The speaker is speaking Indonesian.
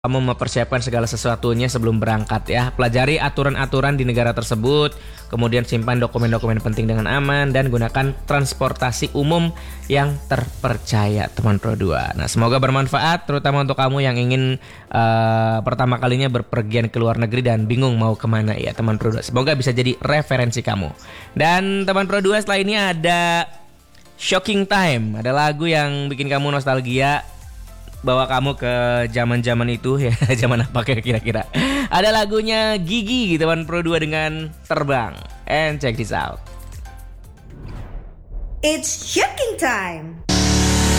kamu mempersiapkan segala sesuatunya sebelum berangkat ya. Pelajari aturan-aturan di negara tersebut, kemudian simpan dokumen-dokumen penting dengan aman dan gunakan transportasi umum yang terpercaya, teman Pro 2. Nah, semoga bermanfaat terutama untuk kamu yang ingin pertama kalinya berpergian ke luar negeri dan bingung mau kemana ya, teman Pro 2. Semoga bisa jadi referensi kamu. Dan teman Pro 2, setelah ini ada Shocking Time, ada lagu yang bikin kamu nostalgia, bawa kamu ke zaman-zaman itu ya. Zaman apa kira-kira? Ada lagunya Gigi teman Pro 2 dengan Terbang. And check this out. It's Shocking Time.